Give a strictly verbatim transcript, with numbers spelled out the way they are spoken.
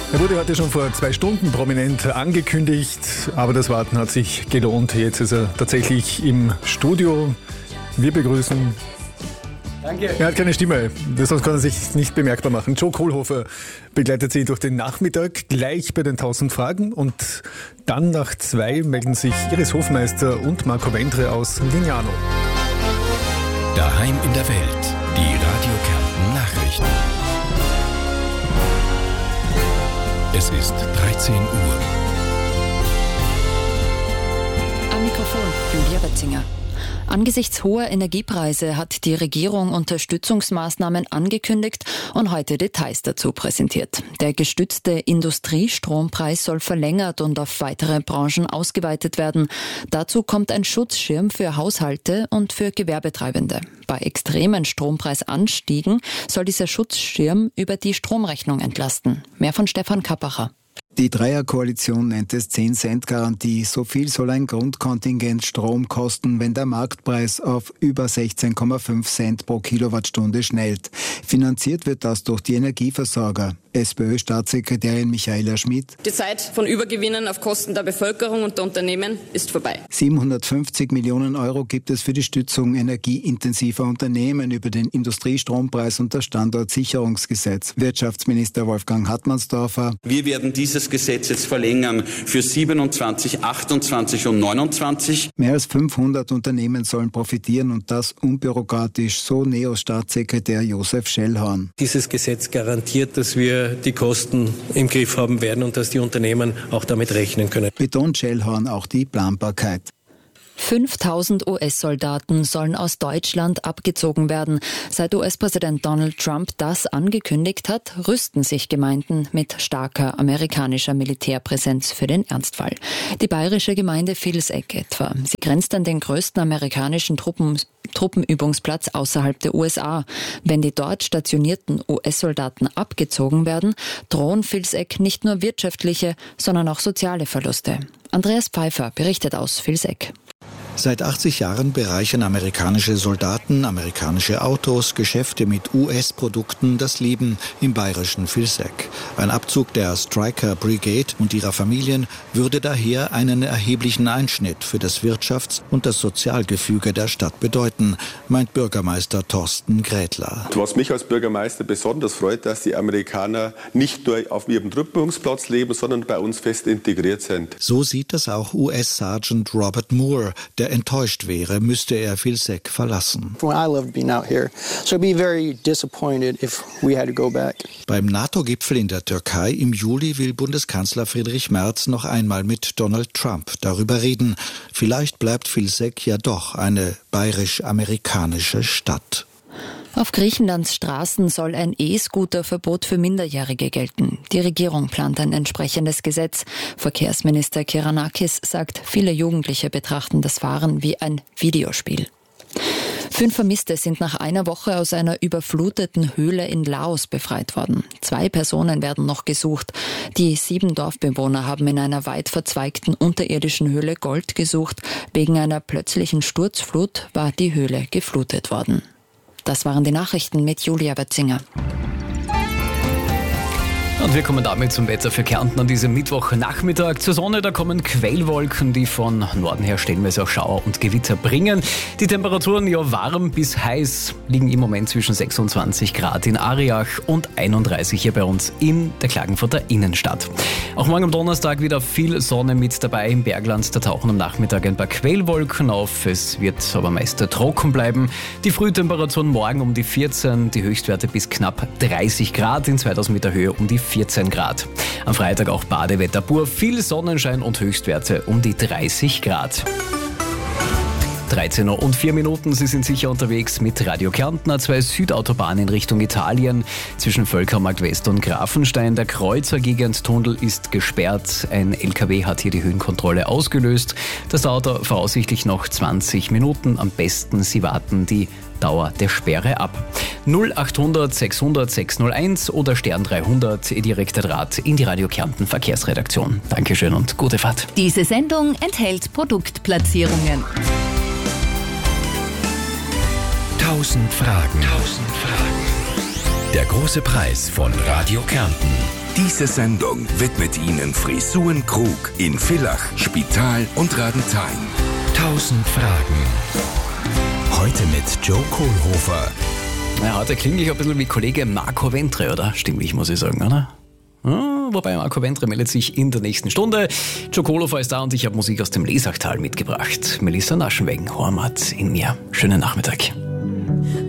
Er wurde heute schon vor zwei Stunden prominent angekündigt, aber das Warten hat sich gelohnt. Jetzt ist er tatsächlich im Studio. Wir begrüßen... Danke. Er hat keine Stimme, sonst kann er sich nicht bemerkbar machen. Joe Kohlhofer begleitet Sie durch den Nachmittag, gleich bei den tausend Fragen. Und dann nach zwei melden sich Iris Hofmeister und Marco Wendre aus Lignano. Daheim in der Welt, die Radio Kärnten Nachrichten. Es ist dreizehn Uhr. Am Mikrofon Julia Wetzinger. Angesichts hoher Energiepreise hat die Regierung Unterstützungsmaßnahmen angekündigt und heute Details dazu präsentiert. Der gestützte Industriestrompreis soll verlängert und auf weitere Branchen ausgeweitet werden. Dazu kommt ein Schutzschirm für Haushalte und für Gewerbetreibende. Bei extremen Strompreisanstiegen soll dieser Schutzschirm über die Stromrechnung entlasten. Mehr von Stefan Kappacher. Die Dreierkoalition nennt es zehn Cent Garantie. So viel soll ein Grundkontingent Strom kosten, wenn der Marktpreis auf über sechzehn Komma fünf Cent pro Kilowattstunde schnellt. Finanziert wird das durch die Energieversorger. SPÖ-Staatssekretärin Michaela Schmidt. Die Zeit von Übergewinnen auf Kosten der Bevölkerung und der Unternehmen ist vorbei. siebenhundertfünfzig Millionen Euro gibt es für die Stützung energieintensiver Unternehmen über den Industriestrompreis und das Standortsicherungsgesetz. Wirtschaftsminister Wolfgang Hartmannsdorfer. Wir werden dieses Gesetz jetzt verlängern für siebenundzwanzig, achtundzwanzig und neunundzwanzig. Mehr als fünfhundert Unternehmen sollen profitieren und das unbürokratisch, so Neo-Staatssekretär Josef Schellhorn. Dieses Gesetz garantiert, dass wir die Kosten im Griff haben werden und dass die Unternehmen auch damit rechnen können. Betont Schellhorn auch die Planbarkeit. fünftausend U S-Soldaten sollen aus Deutschland abgezogen werden. Seit U S-Präsident Donald Trump das angekündigt hat, rüsten sich Gemeinden mit starker amerikanischer Militärpräsenz für den Ernstfall. Die bayerische Gemeinde Vilseck etwa. Sie grenzt an den größten amerikanischen Truppen, Truppenübungsplatz außerhalb der U S A. Wenn die dort stationierten U S-Soldaten abgezogen werden, drohen Vilseck nicht nur wirtschaftliche, sondern auch soziale Verluste. Andreas Pfeiffer berichtet aus Vilseck. Seit achtzig Jahren bereichern amerikanische Soldaten, amerikanische Autos, Geschäfte mit U S-Produkten das Leben im bayerischen Vilseck. Ein Abzug der Stryker Brigade und ihrer Familien würde daher einen erheblichen Einschnitt für das Wirtschafts- und das Sozialgefüge der Stadt bedeuten, meint Bürgermeister Thorsten Grätler. Was mich als Bürgermeister besonders freut, dass die Amerikaner nicht nur auf ihrem Truppenübungsplatz leben, sondern bei uns fest integriert sind. So sieht das auch U S-Sergeant Robert Moore, der enttäuscht wäre, müsste er Vilseck verlassen. Beim NATO-Gipfel in der Türkei im Juli will Bundeskanzler Friedrich Merz noch einmal mit Donald Trump darüber reden. Vielleicht bleibt Vilseck ja doch eine bayerisch-amerikanische Stadt. Auf Griechenlands Straßen soll ein E-Scooter-Verbot für Minderjährige gelten. Die Regierung plant ein entsprechendes Gesetz. Verkehrsminister Kyriakis sagt, viele Jugendliche betrachten das Fahren wie ein Videospiel. Fünf Vermisste sind nach einer Woche aus einer überfluteten Höhle in Laos befreit worden. Zwei Personen werden noch gesucht. Die sieben Dorfbewohner haben in einer weit verzweigten unterirdischen Höhle Gold gesucht. Wegen einer plötzlichen Sturzflut war die Höhle geflutet worden. Das waren die Nachrichten mit Julia Wetzinger. Und wir kommen damit zum Wetter für Kärnten an diesem Mittwochnachmittag. Zur Sonne, da kommen Quellwolken, die von Norden her stellenweise auch Schauer und Gewitter bringen. Die Temperaturen, ja warm bis heiß, liegen im Moment zwischen sechsundzwanzig Grad in Ariach und einunddreißig hier bei uns in der Klagenfurter Innenstadt. Auch morgen am Donnerstag wieder viel Sonne mit dabei im Bergland. Da tauchen am Nachmittag ein paar Quellwolken auf. Es wird aber meist trocken bleiben. Die Frühtemperaturen morgen um die vierzehn, die Höchstwerte bis knapp dreißig Grad, in zweitausend Meter Höhe um die vierzehn Grad. Am Freitag auch Badewetter pur, viel Sonnenschein und Höchstwerte um die dreißig Grad. dreizehn Uhr und vier Minuten, Sie sind sicher unterwegs mit Radio Kärnten, A zwei Südautobahn in Richtung Italien. Zwischen Völkermarkt West und Grafenstein. Der Kreuzer-Gegend-Tunnel ist gesperrt. Ein L K W hat hier die Höhenkontrolle ausgelöst. Das dauert voraussichtlich noch zwanzig Minuten. Am besten Sie warten die Dauer der Sperre ab. null achthundert sechshundert sechshunderteins oder Stern dreihundert, direkter Draht in die Radio Kärnten Verkehrsredaktion. Dankeschön und gute Fahrt. Diese Sendung enthält Produktplatzierungen. Tausend Fragen. Tausend Fragen. Der große Preis von Radio Kärnten. Diese Sendung widmet Ihnen Frisuren Krug in Villach, Spital und Radenthein. Tausend Fragen. Heute mit Joe Kohlhofer. Ja, heute klinge ich ein bisschen wie Kollege Marco Ventre, oder? Stimmlich, muss ich sagen, oder? Ja, wobei Marco Ventre meldet sich in der nächsten Stunde. Joe Kohlhofer ist da und ich habe Musik aus dem Lesachtal mitgebracht. Melissa Naschenwegen, Hormat in mir. Schönen Nachmittag.